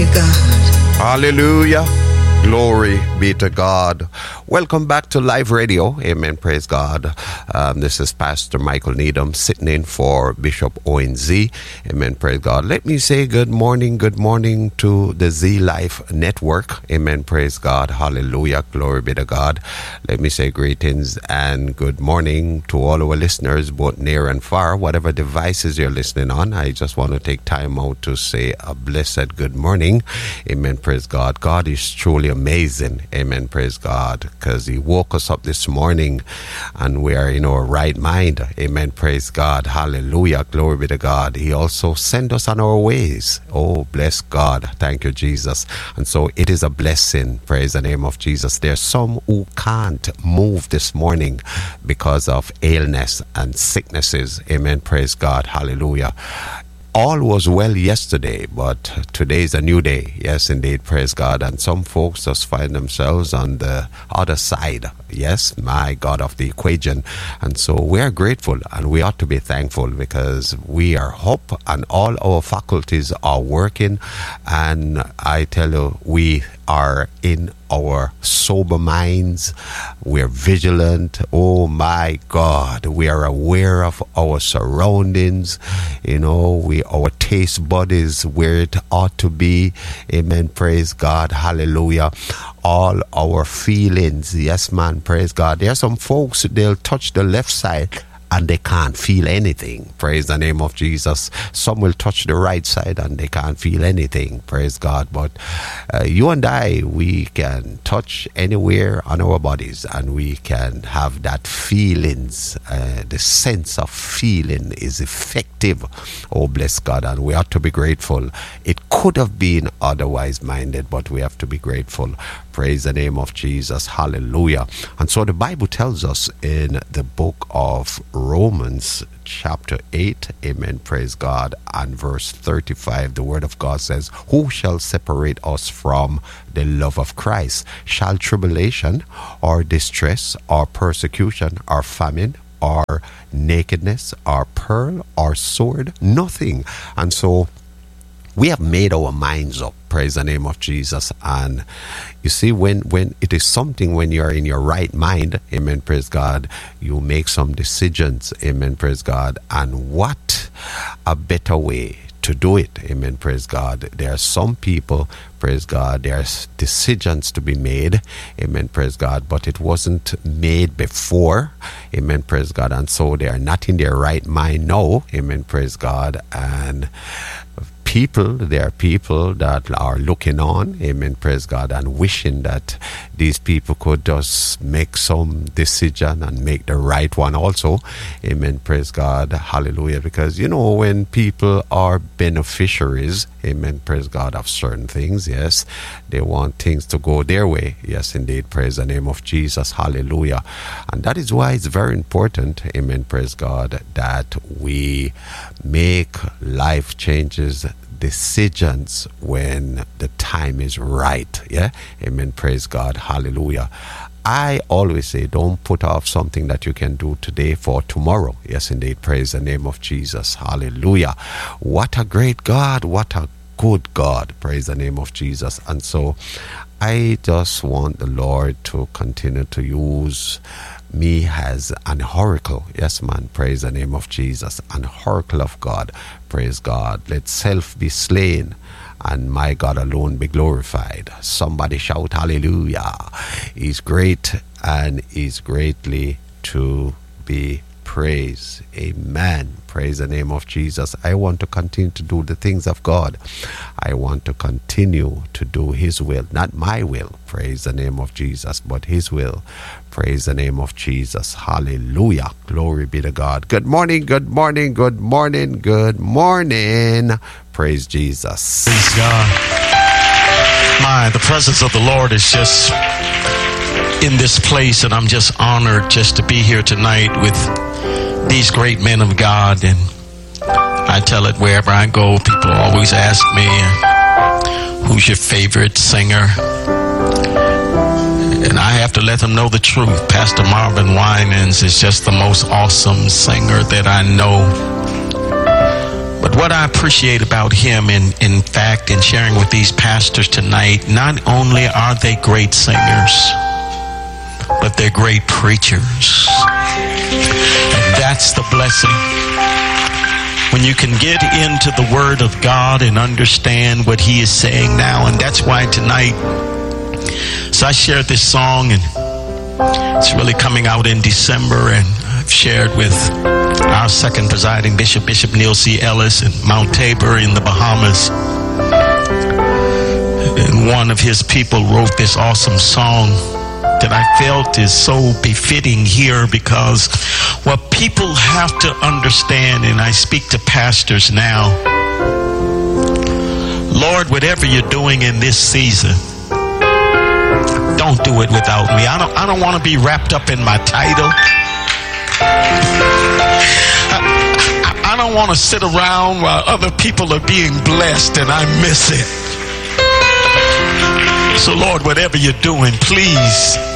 to God. Hallelujah. Glory be to God. Welcome back to Live Radio. Amen. Praise God. This is Pastor Michael Needham sitting in for Bishop Owen Z. Amen. Praise God. Let me say good morning to the Z Life Network. Amen. Praise God. Hallelujah. Glory be to God. Let me say greetings and good morning to all our listeners, both near and far, whatever devices you're listening on. I just want to take time out to say a blessed good morning. Amen. Praise God. God is truly amazing. Amen. Praise God. Because He woke us up this morning and we are in our right mind. Amen. Praise God. Hallelujah. Glory be to God. He also sent us on our ways. Oh, bless God. Thank you, Jesus. And so it is a blessing. Praise the name of Jesus. There's some who can't move this morning because of illness and sicknesses. Amen. Praise God. Hallelujah. All was well yesterday, but today is a new day. Yes, indeed. Praise God. And some folks just find themselves on the other side. Yes, my God, of the equation. And so we are grateful and we ought to be thankful because we are up and all our faculties are working. And I tell you, we are in our sober minds. We're vigilant. Oh my God. We are aware of our surroundings. You know, our taste bud is where it ought to be. Amen. Praise God. Hallelujah. All our feelings. Yes, man. Praise God. There are some folks, they'll touch the left side and they can't feel anything. Praise the name of Jesus. Some will touch the right side and they can't feel anything. Praise God. But you and I, we can touch anywhere on our bodies and we can have that feelings. The sense of feeling is effective. Oh, bless God. And we ought to be grateful. It could have been otherwise minded, but we have to be grateful. Praise the name of Jesus. Hallelujah. And so the Bible tells us in the book of Romans chapter 8, amen, praise God, and verse 35, the word of God says, who shall separate us from the love of Christ? Shall tribulation or distress or persecution or famine or nakedness or peril or sword? Nothing. And so we have made our minds up. Praise the name of Jesus. And you see, when it is something, when you're in your right mind, amen, praise God, you make some decisions, amen, praise God. And what a better way to do it, amen, praise God. There are some people, praise God, there's decisions to be made, amen, praise God, but it wasn't made before, amen, praise God. And so they are not in their right mind now, amen, praise God. And there are people that are looking on, amen, praise God, and wishing that these people could just make some decision and make the right one also, amen, praise God, hallelujah. Because, you know, when people are beneficiaries, amen, praise God, of certain things, yes, they want things to go their way, yes, indeed, praise the name of Jesus, hallelujah. And that is why it's very important, amen, praise God, that we make life changes, decisions when the time is right. Yeah, amen, praise God, hallelujah. I always say, don't put off something that you can do today for tomorrow. Yes, indeed, praise the name of Jesus, hallelujah. What a great God, what a good God, praise the name of Jesus. And so I just want the Lord to continue to use me as an oracle. Yes, man, praise the name of Jesus, an oracle of God. Praise God. Let self be slain and my God alone be glorified. Somebody shout hallelujah. He's great and is greatly to be praised. Amen. Praise the name of Jesus. I want to continue to do the things of God. I want to continue to do His will, not my will. Praise the name of Jesus, but His will. Praise the name of Jesus. Hallelujah. Glory be to God. Good morning, good morning, good morning, good morning. Praise Jesus. Praise God. The presence of the Lord is just in this place, and I'm just honored just to be here tonight with these great men of God. And I tell it wherever I go, people always ask me, who's your favorite singer? And I have to let them know the truth. Pastor Marvin Winans is just the most awesome singer that I know. But what I appreciate about him, in fact, in sharing with these pastors tonight, not only are they great singers, but they're great preachers. And that's the blessing. When you can get into the Word of God and understand what He is saying now. And that's why tonight, so I shared this song, and it's really coming out in December, and I've shared with our second presiding bishop, Bishop Neil C. Ellis, in Mount Tabor in the Bahamas. And one of his people wrote this awesome song that I felt is so befitting here, because what people have to understand, and I speak to pastors now, Lord, whatever you're doing in this season, don't do it without me. I don't want to be wrapped up in my title. I don't want to sit around while other people are being blessed and I miss it. So Lord, whatever you're doing, please